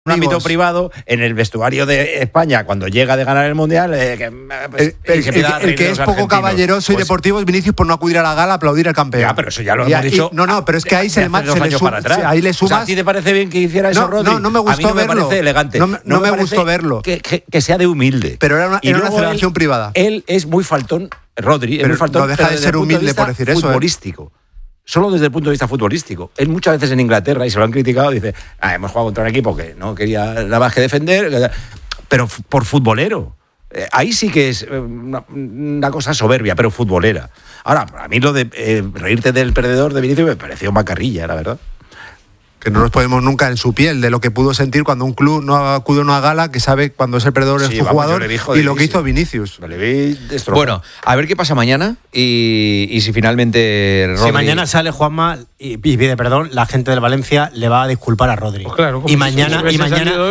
un ámbito privado en el vestuario de España cuando llega de ganar el Mundial el que es poco caballeroso y deportivo es Vinicius por no acudir a la gala a aplaudir al campeón. Ya, pero eso ya lo hemos dicho. Pero es que ahí se le sumas. ¿A ti te parece bien que hiciera eso, Rodri? No me gustó a mí no me parece elegante. No me gustó verlo. Que sea de humilde. Pero era una celebración privada. Él es muy faltón, Rodri, pero es muy faltón. No deja de ser humilde por decir eso. Futbolístico. Solo desde el punto de vista futbolístico. Él muchas veces en Inglaterra, y se lo han criticado, dice, hemos jugado contra un equipo que no quería nada más que defender, pero por futbolero. Ahí sí que es una cosa soberbia, pero futbolera. Ahora, a mí lo de reírte del perdedor de Vinicius me pareció macarrilla, la verdad. Que no nos ponemos nunca en su piel de lo que pudo sentir cuando un club no acude a una gala, que sabe cuando es el perdedor es su jugador, y lo que hizo Vinicius. Bueno, a ver qué pasa mañana y si finalmente Rodri... Si mañana sale Juanma y pide perdón, la gente del Valencia le va a disculpar a Rodri. Pues claro, y mañana el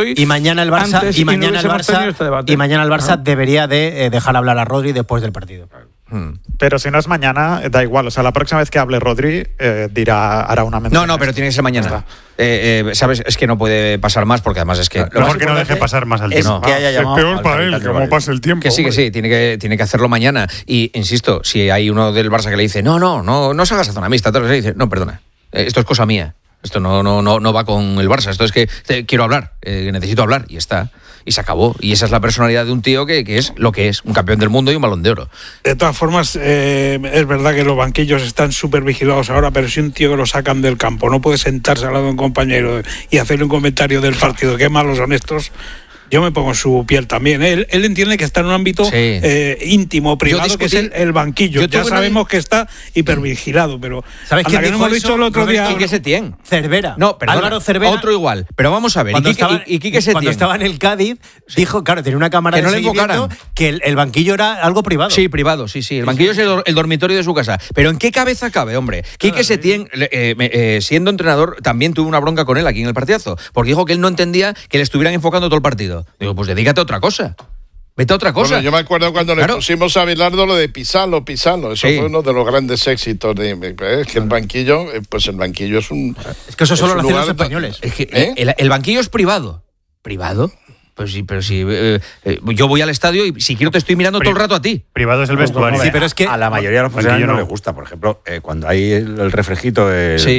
Barça debería de dejar hablar a Rodri después del partido. Pero si no es mañana, da igual. O sea, la próxima vez que hable Rodri, hará una mención. No, pero tiene que ser mañana. ¿Sabes? Es que no puede pasar más, porque además es que... Mejor que no deje pasar más al tiempo. Es peor para él, como pase el tiempo. Que sí, tiene que hacerlo mañana. Y, insisto, si hay uno del Barça que le dice, no salgas a zona mixta, le dice, no, perdona, esto es cosa mía. Esto no va con el Barça. Esto es que quiero hablar, necesito hablar, y está. Y se acabó. Y esa es la personalidad de un tío que es lo que es, un campeón del mundo y un Balón de Oro. De todas formas, es verdad que los banquillos están súper vigilados ahora, pero si un tío que lo sacan del campo no puede sentarse al lado de un compañero y hacerle un comentario del partido, qué malos son estos... Yo me pongo en su piel también. Él entiende que está en un ámbito íntimo, privado, que es el banquillo. Ya sabemos que está hipervigilado, pero... ¿Sabes quién dijo hemos dicho el otro día? Quique Setién. Cervera. No, perdona, Álvaro Cervera. Otro igual. Pero vamos a ver. ¿Y Quique Setién? Cuando estaba en el Cádiz, dijo, claro, tenía una cámara que de no seguimiento, que el banquillo era algo privado. Sí, privado, sí. El banquillo es el dormitorio de su casa. Pero ¿en qué cabeza cabe, hombre? Quique Setién, siendo entrenador, también tuve una bronca con él aquí en el partidazo, porque dijo que él no entendía que le estuvieran enfocando todo el partido. Digo, pues dedícate a otra cosa. Vete a otra cosa. Bueno, yo me acuerdo cuando le pusimos a Bilardo lo de Pisalo. Eso fue uno de los grandes éxitos. Es que el banquillo es un... Es que eso solo lo hacen los españoles. Es que el banquillo es privado. ¿Privado? Pues sí, pero si yo voy al estadio y si quiero te estoy mirando todo el rato a ti. Privado es el vestuario. Sí, pero es que a la mayoría de los profesionales no les gusta. Por ejemplo, cuando hay el refresquito...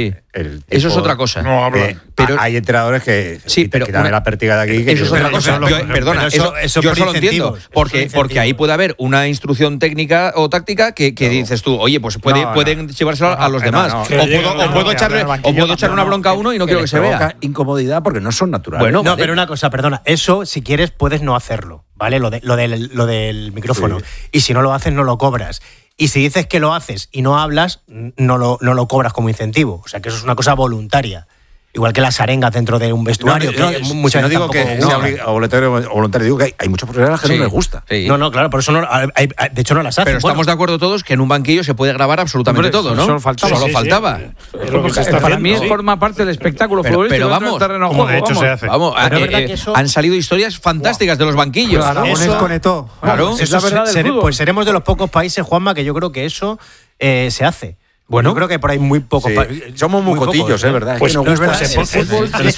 eso es otra cosa. No habla. Pero hay entrenadores que quitan la pértiga de aquí. Eso es otra cosa. Perdona, eso yo solo entiendo. Porque ahí puede haber una instrucción técnica o táctica que dices tú, oye, pues pueden llevárselo a los demás. O puedo echar una bronca a uno y no quiero que se vea. Incomodidad porque no son naturales. Bueno, no, pero una cosa, perdona. Eso, si quieres, puedes no hacerlo, ¿vale? Lo del micrófono. Sí. Y si no lo haces, no lo cobras. Y si dices que lo haces y no hablas, no lo cobras como incentivo. O sea, que eso es una cosa voluntaria. Igual que las arengas dentro de un vestuario. No digo que sea voluntario, digo que hay muchos profesionales que no les gusta. Sí. No, claro, por eso de hecho no las hacen. Pero estamos de acuerdo todos que en un banquillo se puede grabar absolutamente todo, ¿no? Solo faltaba. Para mí forma parte del espectáculo futbolístico. Pero vamos, como de hecho se hace. Han salido historias fantásticas de los banquillos. Claro, eso conectó. Claro. Es la verdad del fútbol. Pues seremos de los pocos países, Juanma, que yo creo que eso se hace. Bueno, yo creo que por ahí muy pocos. Somos muy cotillos, ¿verdad? Pues no es verdad. Entonces,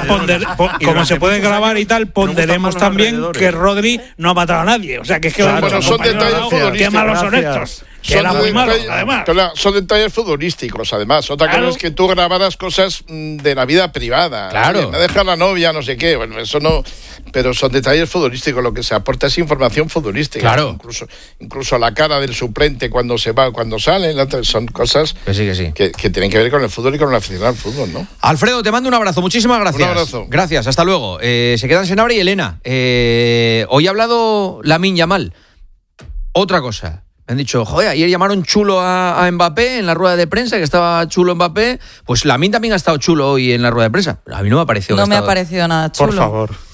como se puede grabar y tal, ponderemos también que Rodri no ha matado a nadie. O sea, que es que son detalles futbolísticos. Qué malos son estos. Que era muy malo, además. Son detalles futbolísticos, además. Otra cosa es que tú grabaras cosas de la vida privada. Claro. Me deja la novia, no sé qué. Bueno, eso no... Pero son detalles futbolísticos. Lo que se aporta es información futbolística. Claro. Incluso la cara del suplente cuando se va, cuando sale. Son cosas que sí. Que tienen que ver con el fútbol y con la afición al fútbol, ¿no? Alfredo, te mando un abrazo. Muchísimas gracias. Un abrazo. Gracias, hasta luego. Se quedan Senabra y Elena. Hoy ha hablado Lamine Yamal. Otra cosa. Me han dicho, joder, ayer llamaron chulo a Mbappé en la rueda de prensa, que estaba chulo Mbappé. Pues Lamine también ha estado chulo hoy en la rueda de prensa. A mí no me ha parecido. No me ha parecido nada chulo. Por favor.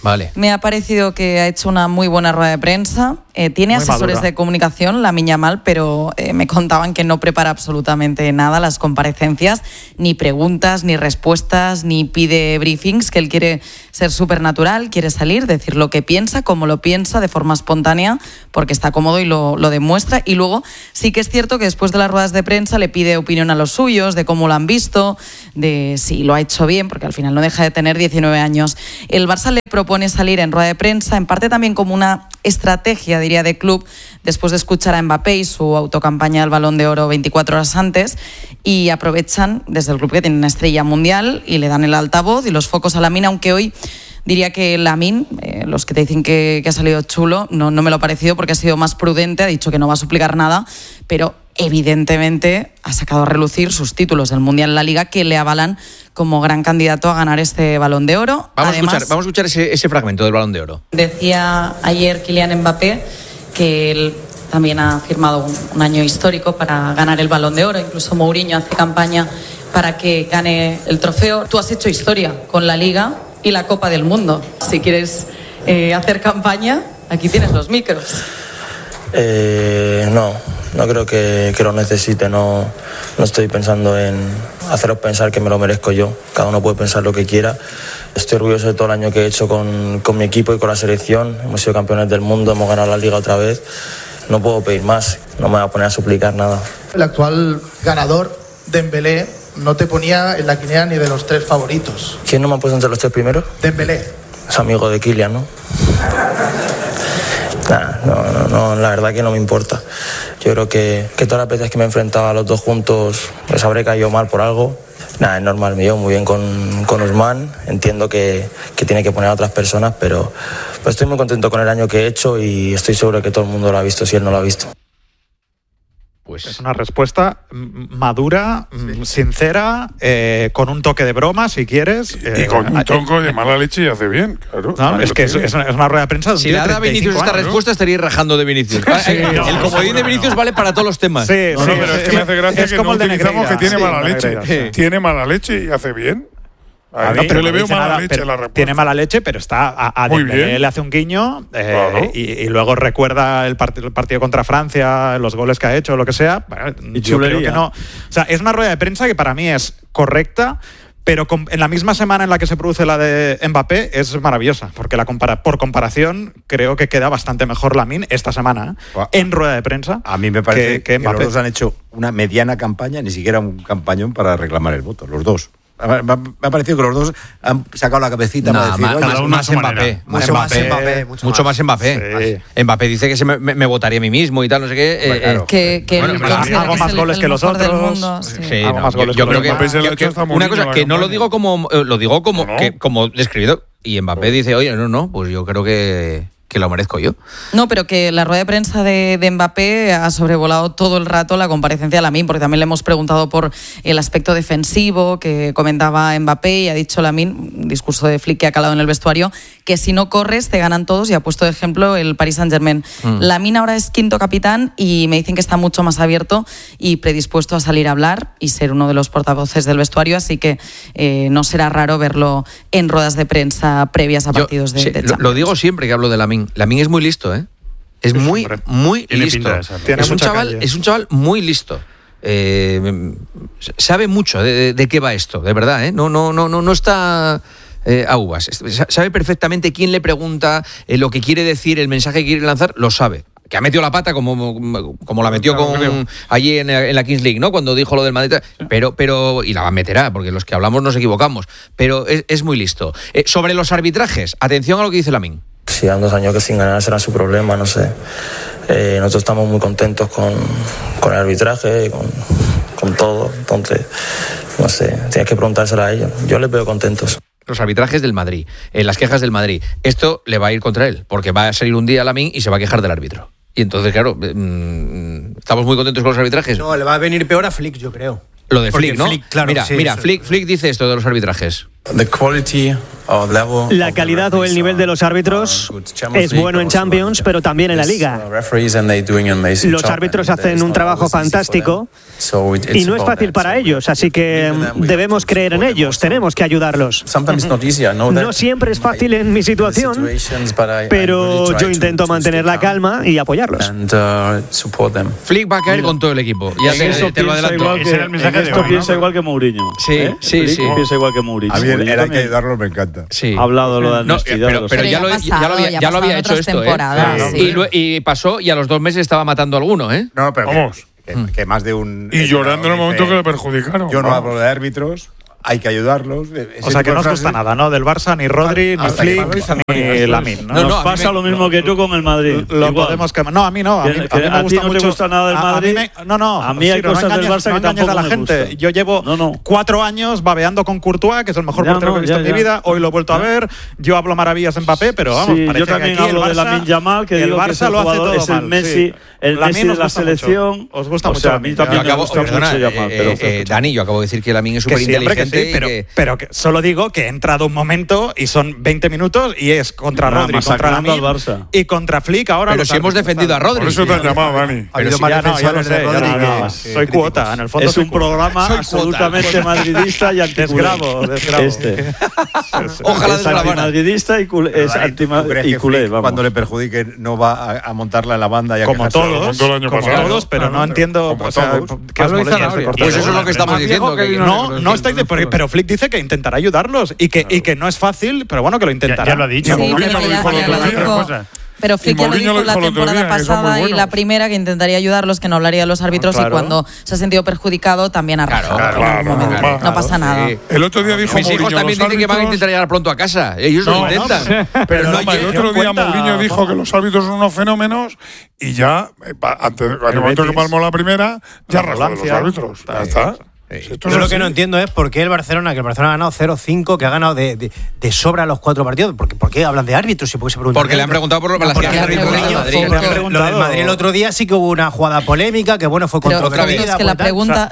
Vale. Me ha parecido que ha hecho una muy buena rueda de prensa. Tiene Muy asesores madura. de comunicación, Lamine Yamal, pero me contaban que no prepara absolutamente nada las comparecencias, ni preguntas, ni respuestas, ni pide briefings, que él quiere ser súper natural, quiere salir, decir lo que piensa, como lo piensa, de forma espontánea, porque está cómodo y lo demuestra. Y luego sí que es cierto que después de las ruedas de prensa le pide opinión a los suyos, de cómo lo han visto, de si lo ha hecho bien, porque al final no deja de tener 19 años. El Barça le propone salir en rueda de prensa, en parte también como una estrategia, diría, de club, después de escuchar a Mbappé y su autocampaña del Balón de Oro 24 horas antes, y aprovechan desde el club que tiene una estrella mundial y le dan el altavoz y los focos a Lamine, aunque hoy diría que Lamine, los que te dicen que ha salido chulo, no me lo ha parecido porque ha sido más prudente, ha dicho que no va a suplicar nada, pero evidentemente ha sacado a relucir sus títulos del Mundial en la Liga, que le avalan como gran candidato a ganar este Balón de Oro. Vamos a escuchar ese fragmento del Balón de Oro. Decía ayer Kylian Mbappé que él también ha firmado un año histórico para ganar el Balón de Oro. Incluso Mourinho hace campaña para que gane el trofeo. Tú has hecho historia con la Liga y la Copa del Mundo. Si quieres hacer campaña, aquí tienes los micros. No creo que lo necesite. No estoy pensando en haceros pensar que me lo merezco yo. Cada uno puede pensar lo que quiera. Estoy orgulloso de todo el año que he hecho con mi equipo y con la selección. Hemos sido campeones del mundo, hemos ganado la Liga otra vez. No puedo pedir más, no me voy a poner a suplicar nada. El actual ganador, Dembélé, no te ponía en la quiniela ni de los 3 favoritos. ¿Quién no me ha puesto entre los 3 primeros? Dembélé. Es amigo de Kylian, ¿no? No, la verdad que no me importa. Yo creo que todas las veces que me he enfrentado a los dos juntos les habré caído mal por algo. Es normal, me llevo muy bien con Ousmane. Entiendo que tiene que poner a otras personas, pero estoy muy contento con el año que he hecho y estoy seguro de que todo el mundo lo ha visto si él no lo ha visto. Pues es una respuesta madura, sincera, con un toque de broma, si quieres. Y con un toque de mala leche y hace bien, claro. No, es que es una rueda de prensa. Si le da a Vinicius esta respuesta, estaría rajando de Vinicius. El comodín de Vinicius vale para todos los temas. Sí, pero es que me hace gracia que no utilizamos que tiene mala leche. Tiene mala leche y hace bien. Yo le veo mala leche a la respuesta. Tiene mala leche, pero está a Dembélé le hace un guiño y luego recuerda el partido contra Francia, los goles que ha hecho, lo que sea. Bueno, yo creo que no. O sea, es una rueda de prensa que para mí es correcta, pero en la misma semana en la que se produce la de Mbappé es maravillosa, porque por comparación creo que queda bastante mejor Lamine esta semana en rueda de prensa. A mí me parece que Mbappé. los dos han hecho una mediana campaña, ni siquiera un campañón para reclamar el voto, los dos. Me ha parecido que los dos han sacado la cabecita para decir más Mbappé. Mucho más Mbappé. Sí. Mbappé dice que me votaría a mí mismo y tal, no sé qué. Hago más goles que los otros. Hago más goles. Yo creo que una cosa que no lo digo como como describido. Y Mbappé dice, oye, no, pues yo creo que lo merezco yo. No, pero que la rueda de prensa de Mbappé ha sobrevolado todo el rato la comparecencia de Lamine, porque también le hemos preguntado por el aspecto defensivo que comentaba Mbappé y ha dicho Lamine, un discurso de Flick que ha calado en el vestuario, que si no corres te ganan todos, y ha puesto de ejemplo el Paris Saint-Germain. Lamine ahora es quinto capitán y me dicen que está mucho más abierto y predispuesto a salir a hablar y ser uno de los portavoces del vestuario, así que no será raro verlo en ruedas de prensa previas a partidos de Champions. Lo digo siempre que hablo de Lamine. Lamine es muy listo, ¿eh? Es muy listo. Es un chaval muy listo. Sabe mucho de qué va esto, de verdad, ¿eh? No está a uvas. Sabe perfectamente quién le pregunta, lo que quiere decir, el mensaje que quiere lanzar, lo sabe. Que ha metido la pata como la metió allí en la Kings League, ¿no? Cuando dijo lo del Madrid. Pero y la meterá, porque los que hablamos nos equivocamos. Pero es muy listo. Sobre los arbitrajes, atención a lo que dice Lamine. Si dan 2 años que sin ganar será su problema, no sé. Nosotros estamos muy contentos con el arbitraje, con todo. Entonces, no sé, tienes que preguntárselo a ellos. Yo les veo contentos. Los arbitrajes del Madrid, las quejas del Madrid. Esto le va a ir contra él, porque va a salir un día Lamine y se va a quejar del árbitro. Y entonces, claro, estamos muy contentos con los arbitrajes. No, le va a venir peor a Flick, yo creo. Lo de Flick, ¿no? Flick, claro, mira, Flick dice esto de los arbitrajes. La calidad o el nivel de los árbitros es bueno en Champions, pero también en la Liga. Los árbitros hacen un trabajo fantástico y no es fácil para ellos, así que debemos creer en ellos, tenemos que ayudarlos. No siempre es fácil en mi situación, pero yo intento mantener la calma y apoyarlos. Flick va a caer con todo el equipo. Ya te lo adelanto. Esto piensa igual que Mourinho. Sí. Piensa igual que Mourinho. A mí era que ayudarlo, me encanta. Sí. Ha hablado de la honestidad. Pero ya lo había hecho esto, y pasó y a los 2 meses estaba matando a alguno, ¿eh? No, pero vamos. Que más de un... Y llorando en el momento que le perjudicaron. Yo no hablo de árbitros. Hay que ayudarlos. O sea, que no os gusta nada, ¿no? Del Barça, ni Rodri, ni Flick, ni Lamine. ¿No? Nos pasa lo mismo que tú con el Madrid. Lo podemos quemar. No, a mí no. A mí me gusta mucho. ¿No te gusta nada del Madrid? A mí hay cosas del Barça que tampoco a la gente. Yo llevo 4 años babeando con Courtois, que es el mejor portero que he visto en mi vida. Hoy lo he vuelto a ver. Yo hablo maravillas de Mbappé, pero vamos, parece yo también que aquí hablo de Lamine Yamal, que el Barça lo hace todo es el Messi, el Messi de la selección. Os gusta mucho. A mí también me gusta mucho Yamal. Dani, yo acabo de decir que Lamine es súper inteligente. Pero que solo digo que he entrado un momento y son 20 minutos y es contra Rodri, contra Lamine y contra Flick ahora. Pero si hemos defendido a Rodri. Por eso te han llamado, Dani. Pero si ya lo sé. Soy cuota, en el fondo. Es un programa absolutamente madridista y antigravo. Ojalá es antimadridista y culé. Cuando le perjudique no va a montarla en la banda y a como todos, pero no entiendo qué os molesta. Pues eso es lo que estamos diciendo. No estáis de... Pero Flick dice que intentará ayudarlos y que no es fácil, pero bueno, que lo intentará. Ya lo ha dicho. Pero Flick ya lo dijo la temporada pasada y la primera, que intentaría ayudarlos, que no hablaría de los árbitros y cuando se ha sentido perjudicado también ha rajado. No pasa nada. El otro día dijo mis hijos también dicen que van a intentar llegar pronto a casa. Ellos lo intentan. Pero el otro día Mourinho dijo que los árbitros son unos fenómenos y ya, en el momento que palmó la primera, ya rajó de los árbitros. Ya está. Yo lo que no entiendo es por qué el Barcelona ha ganado 0-5, que ha ganado de sobra los 4 partidos. ¿Por qué hablan de árbitros? Porque le han preguntado por las Lo del Madrid el otro día sí que hubo una jugada polémica, que bueno, fue controvertida. Es que la pregunta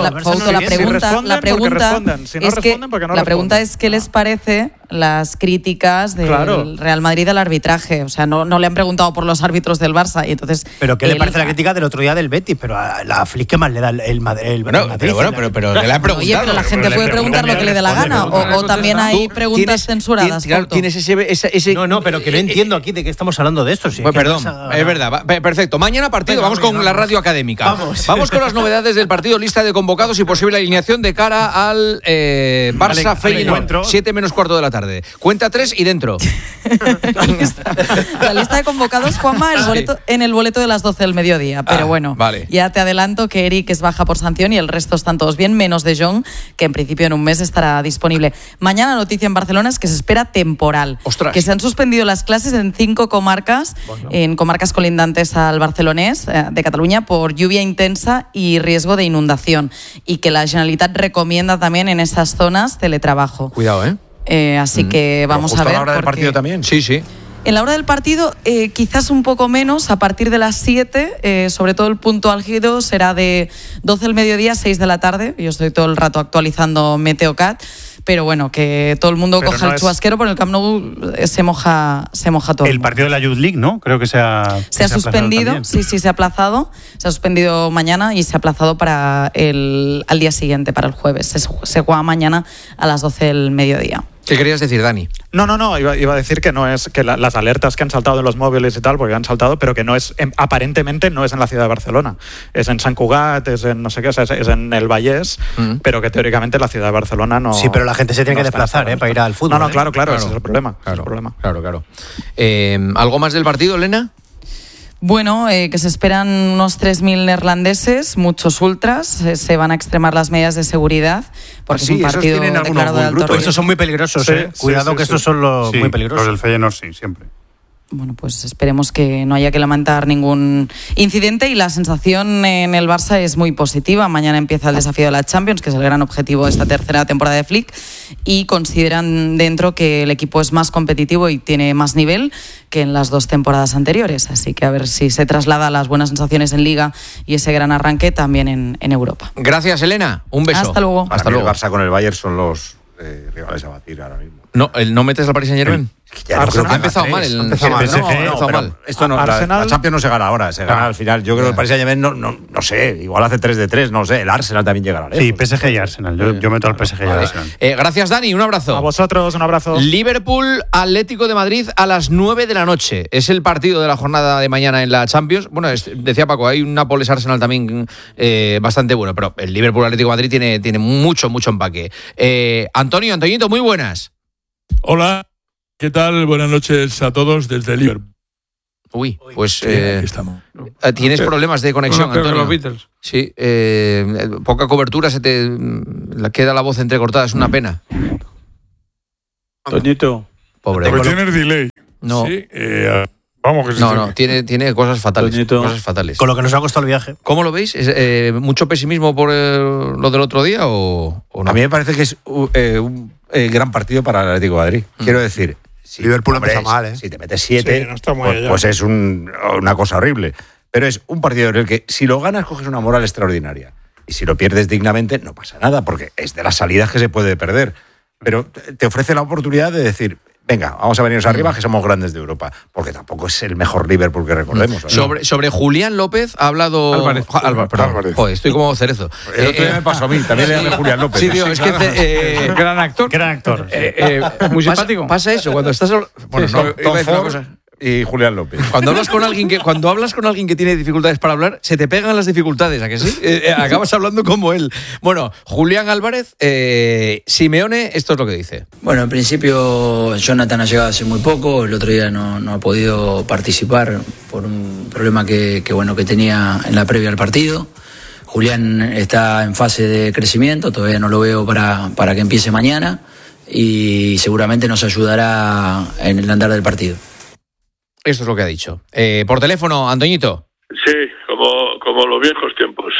es ¿qué les parece las críticas del Real Madrid al arbitraje? O sea, no le han preguntado por los árbitros del Barça y entonces... ¿Pero qué le parece la crítica del otro día del Betis? Pero a la Flick, ¿qué más le da el Madrid? Pero le han preguntado. Oye, pero la gente puede preguntar lo que le dé la gana. O también hay preguntas censuradas. Tienes ese... No, pero que no entiendo aquí de qué estamos hablando de esto. Perdón, es verdad. Perfecto. Mañana partido. Vamos con la radio académica. Vamos con las novedades del partido, lista de convocados y posible alineación de cara al Barça Feyenoord. 7 menos cuarto de la tarde. Cuenta 3 y dentro. La lista de convocados, Juanma, en el boleto de las 12 del mediodía. Pero bueno, ya te adelanto que Eric es baja por sanción y el resto están todos bien, menos De Jong, que en principio en un mes estará disponible. Mañana noticia en Barcelona es que se espera temporal. ¡Ostras! Que se han suspendido las clases en 5 comarcas, en comarcas colindantes al barcelonés de Cataluña, por lluvia intensa y riesgo de inundación. Y que la Generalitat recomienda también en esas zonas teletrabajo. Cuidado, así que vamos a ver. ¿A la hora del partido también? Sí. En la hora del partido, quizás un poco menos, a partir de las 7, sobre todo el punto álgido será de 12 del mediodía a 6 de la tarde. Yo estoy todo el rato actualizando Meteocat, pero bueno, que todo el mundo coja el chubasquero, porque el Camp Nou se moja todo. El partido de la Youth League, ¿no? Creo que se ha suspendido, sí, se ha aplazado. Se ha suspendido mañana y se ha aplazado para al día siguiente, para el jueves. Se juega mañana a las 12 del mediodía. ¿Qué querías decir, Dani? No, iba a decir que no es que las alertas que han saltado en los móviles y tal, porque han saltado, pero que no es, aparentemente no es en la ciudad de Barcelona. Es en Sant Cugat, es en no sé qué, es en el Vallès, pero que teóricamente la ciudad de Barcelona no... Sí, pero la gente se tiene que desplazar para ir al fútbol. No, claro, ese es el problema. Claro. ¿Algo más del partido, Elena? Bueno, que se esperan unos 3.000 neerlandeses, muchos ultras, se van a extremar las medidas de seguridad, porque es un partido declarado de alto riesgo. Estos son muy peligrosos, cuidado que estos son los muy peligrosos. Los del Feyenoord sí, siempre. Bueno, pues esperemos que no haya que lamentar ningún incidente y la sensación en el Barça es muy positiva. Mañana empieza el desafío de la Champions, que es el gran objetivo de esta tercera temporada de Flick, y consideran dentro que el equipo es más competitivo y tiene más nivel que en las 2 temporadas anteriores. Así que a ver si se traslada las buenas sensaciones en Liga y ese gran arranque también en Europa. Gracias, Elena. Un beso. Hasta luego. Hasta luego. El Barça con el Bayern son los rivales a batir ahora mismo. ¿No metes al Paris Saint-Germain? Ha empezado mal el PSG. Esto no, la Champions no se gana ahora, se gana al final. Yo creo que el Paris Saint-Germain no sé, igual hace 3-3, no sé. El Arsenal también llegará lejos. Sí, PSG y Arsenal. Yo meto al PSG y Arsenal. Gracias, Dani, un abrazo. A vosotros, un abrazo. Liverpool Atlético de Madrid a las 9 de la noche. Es el partido de la jornada de mañana en la Champions. Bueno, decía Paco, hay un Nápoles Arsenal también bastante bueno, pero el Liverpool Atlético de Madrid tiene mucho empaque. Antonito, muy buenas. Hola, ¿qué tal? Buenas noches a todos desde Liverpool. Uy, pues aquí estamos. ¿Tienes problemas de conexión, Antonio? Los Beatles. Sí, poca cobertura, se te queda la voz entrecortada, es una pena. Toñito. Pobre. Porque tienes delay. No. Sí, vamos que no, tiene cosas fatales. Toñito. Cosas fatales. Con lo que nos ha costado el viaje. ¿Cómo lo veis? ¿Es mucho pesimismo por lo del otro día o no? A mí me parece que es un gran partido para el Atlético de Madrid. Quiero decir, si Liverpool empieza mal, ¿eh? Si te metes 7, Sí, no pues es una cosa horrible. Pero es un partido en el que si lo ganas coges una moral extraordinaria. Y si lo pierdes dignamente no pasa nada, porque es de las salidas que se puede perder. Pero te ofrece la oportunidad de decir, venga, vamos a venirnos arriba, que somos grandes de Europa. Porque tampoco es el mejor Liverpool que recordemos. Sobre Julián López ha hablado... Álvarez. Perdón. Joder, estoy como Cerezo. El otro día me pasó a mí, también le llamé Julián López. Sí, tío, es que... Gran actor. Muy simpático. Pasa eso, cuando estás... Bueno, Sí, no, iba a Tom decir una Ford cosa. y Julián López. Cuando hablas con alguien que tiene dificultades para hablar, se te pegan las dificultades, ¿a que sí? Acabas hablando como él. Bueno, Julián Álvarez, Simeone, esto es lo que dice. Bueno, en principio Jonathan ha llegado hace muy poco, el otro día no ha podido participar por un problema que tenía en la previa al partido. Julián está en fase de crecimiento, todavía no lo veo para que empiece mañana y seguramente nos ayudará en el andar del partido. Esto es lo que ha dicho. Por teléfono, Antoñito. Sí, como los viejos tiempos.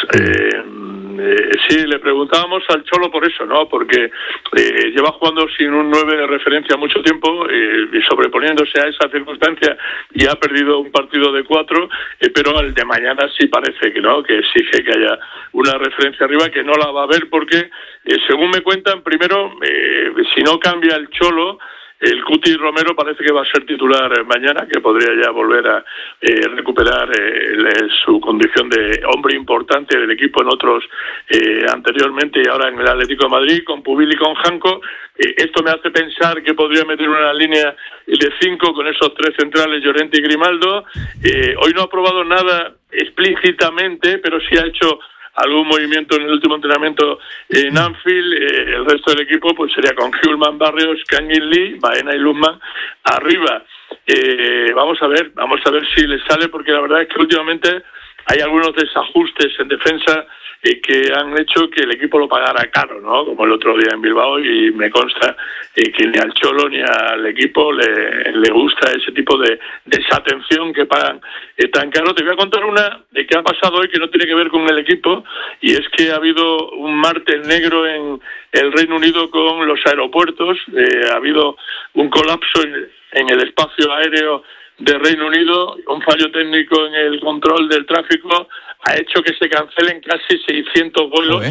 Sí, le preguntábamos al Cholo por eso, ¿no? Porque lleva jugando sin un 9 de referencia mucho tiempo y sobreponiéndose a esa circunstancia y ha perdido un partido de 4, pero el de mañana sí parece que no, que exige que haya una referencia arriba, que no la va a haber porque, según me cuentan, primero, si no cambia el Cholo, el Cuti Romero parece que va a ser titular mañana, que podría ya volver a recuperar su condición de hombre importante del equipo en otros anteriormente y ahora en el Atlético de Madrid, con Pubil y con Janko. Esto me hace pensar que podría meter una línea de 5 con esos 3 centrales, Llorente y Grimaldo. Hoy no ha probado nada explícitamente, pero sí ha hecho algún movimiento en el último entrenamiento en Anfield. El resto del equipo pues sería con Hjulman, Barrios, Kangin Lee, Baena y Luzman arriba. Vamos a ver si les sale, porque la verdad es que últimamente hay algunos desajustes en defensa que han hecho que el equipo lo pagara caro, ¿no? Como el otro día en Bilbao, y me consta que ni al Cholo ni al equipo le gusta ese tipo de desatención que pagan tan caro. Te voy a contar una de que ha pasado hoy que no tiene que ver con el equipo, y es que ha habido un martes negro en el Reino Unido con los aeropuertos. Ha habido un colapso en el espacio aéreo de Reino Unido, un fallo técnico en el control del tráfico ha hecho que se cancelen casi 600 vuelos.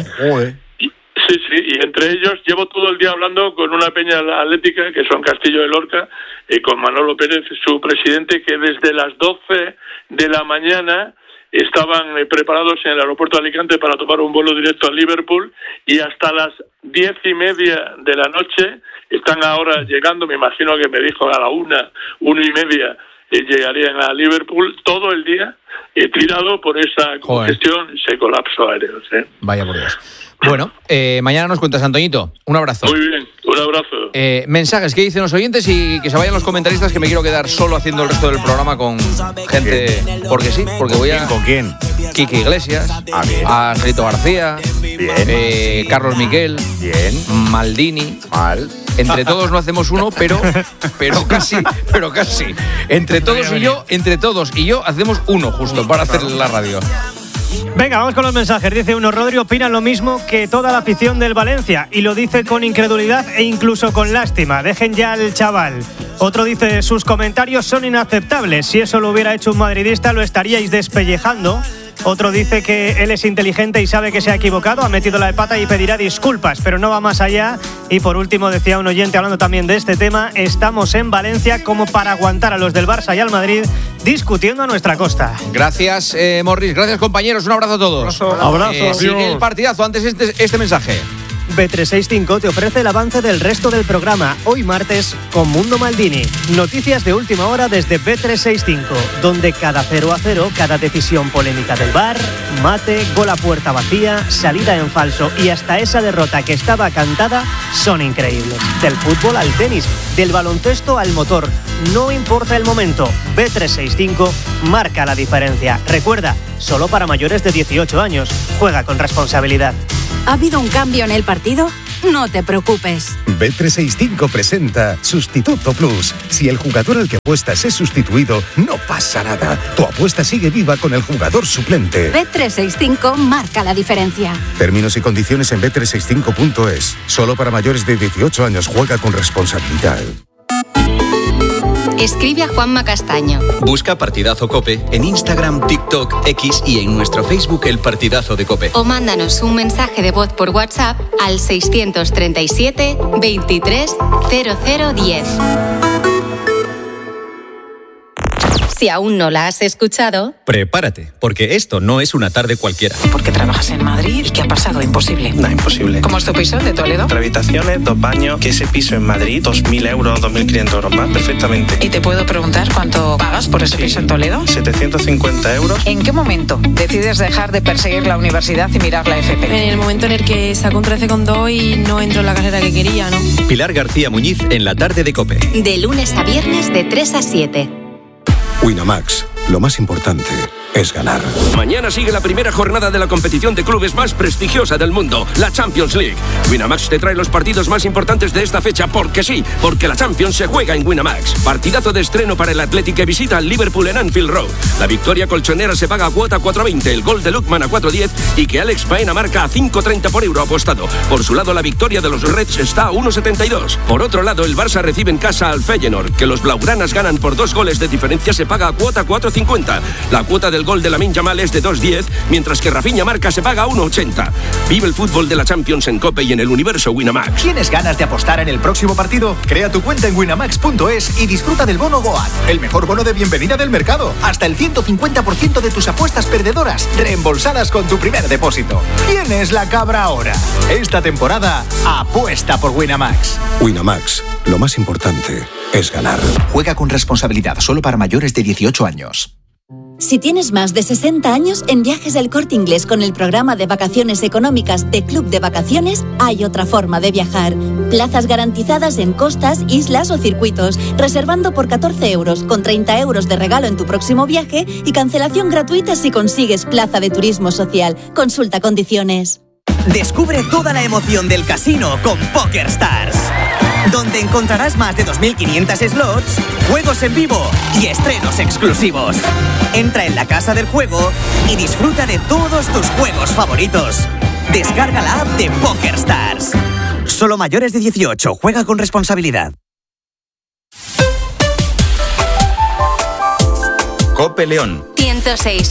Sí, y entre ellos llevo todo el día hablando con una peña atlética que son Castillo de Lorca, con Manolo Pérez, su presidente, que desde las 12 de la mañana estaban preparados en el aeropuerto de Alicante para tomar un vuelo directo a Liverpool, y hasta las 10:30 de la noche están ahora llegando. Me imagino que me dijo a la 1:30 llegarían a Liverpool, todo el día tirado por esa congestión, ese colapso aéreo. ¿Sí? Vaya por Dios. Bueno, mañana nos cuentas, Antoñito. Un abrazo. Muy bien, un abrazo. Mensajes que dicen los oyentes y que se vayan los comentaristas, que me quiero quedar solo haciendo el resto del programa con gente. Porque sí, porque voy a... ¿Con quién? Kiki Iglesias, a Angelito García, Carlos Miquel, Maldini. Entre todos no hacemos uno, pero casi. Entre todos y yo hacemos uno justo para hacer la radio. Venga, vamos con los mensajes. Dice uno: Rodri opina lo mismo que toda la afición del Valencia, y lo dice con incredulidad e incluso con lástima. Dejen ya al chaval. Otro dice: sus comentarios son inaceptables. Si eso lo hubiera hecho un madridista, lo estaríais despellejando. Otro dice que él es inteligente y sabe que se ha equivocado, ha metido la de pata y pedirá disculpas, pero no va más allá. Y por último, decía un oyente hablando también de este tema, estamos en Valencia como para aguantar a los del Barça y al Madrid discutiendo a nuestra costa. Gracias, Morris. Gracias, compañeros. Un abrazo a todos. Abrazo. Sigue el partidazo. Antes este mensaje. Bet365 te ofrece el avance del resto del programa, hoy martes, con Mundo Maldini. Noticias de última hora desde Bet365, donde cada 0-0, cada decisión polémica del VAR, mate, gol a puerta vacía, salida en falso y hasta esa derrota que estaba cantada, son increíbles. Del fútbol al tenis, del baloncesto al motor, no importa el momento, Bet365 marca la diferencia. Recuerda, solo para mayores de 18 años. Juega con responsabilidad. ¿Ha habido un cambio en el partido? No te preocupes. Bet365 presenta Sustituto Plus. Si el jugador al que apuestas es sustituido, no pasa nada. Tu apuesta sigue viva con el jugador suplente. Bet365 marca la diferencia. Términos y condiciones en bet365.es. Solo para mayores de 18 años. Juega con responsabilidad. Escribe a Juanma Castaño. Busca Partidazo COPE en Instagram, TikTok, X y en nuestro Facebook El Partidazo de COPE. O mándanos un mensaje de voz por WhatsApp al 637 23 0010. Si aún no la has escuchado, prepárate, porque esto no es una tarde cualquiera. ¿Por qué trabajas en Madrid? ¿Y qué ha pasado? Imposible. No, imposible. ¿Cómo es tu piso de Toledo? 3 habitaciones, 2 baños, que ese piso en Madrid, 2.000 euros, 2.500 euros más, perfectamente. ¿Y te puedo preguntar cuánto pagas por ese piso en Toledo? 750 euros. ¿En qué momento decides dejar de perseguir la universidad y mirar la FP? En el momento en el que saco un 13,2 y no entro en la carrera que quería, ¿no? Pilar García Muñiz en la tarde de COPE. De lunes a viernes de 3 a 7. Winamax, lo más importante es ganar. Mañana sigue la primera jornada de la competición de clubes más prestigiosa del mundo, la Champions League. Winamax te trae los partidos más importantes de esta fecha porque sí, porque la Champions se juega en Winamax. Partidazo de estreno para el Athletic que visita al Liverpool en Anfield Road. La victoria colchonera se paga a cuota 4.20, el gol de Lookman a 4.10 y que Alex Baena marca a 5.30 por euro apostado. Por su lado, la victoria de los Reds está a 1.72. Por otro lado, el Barça recibe en casa al Feyenoord, que los blaugranas ganan por 2 goles de diferencia, se paga a cuota 4.50. La cuota del gol de Lamine Yamal es de 2.10, mientras que Rafinha marca se paga a 1.80. Vive el fútbol de la Champions en COPE y en el universo Winamax. ¿Tienes ganas de apostar en el próximo partido? Crea tu cuenta en winamax.es y disfruta del bono Goat, el mejor bono de bienvenida del mercado. Hasta el 150% de tus apuestas perdedoras reembolsadas con tu primer depósito. ¿Quién es la cabra ahora? Esta temporada, apuesta por Winamax. Winamax, lo más importante es ganar. Juega con responsabilidad, solo para mayores de 18 años. Si tienes más de 60 años, en Viajes del Corte Inglés con el programa de vacaciones económicas de Club de Vacaciones, hay otra forma de viajar. Plazas garantizadas en costas, islas o circuitos, reservando por 14 euros, con 30 euros de regalo en tu próximo viaje y cancelación gratuita si consigues plaza de turismo social. Consulta condiciones. Descubre toda la emoción del casino con PokerStars, donde encontrarás más de 2.500 slots, juegos en vivo y estrenos exclusivos. Entra en la casa del juego y disfruta de todos tus juegos favoritos. Descarga la app de PokerStars. Solo mayores de 18. Juega con responsabilidad. COPE León 106.1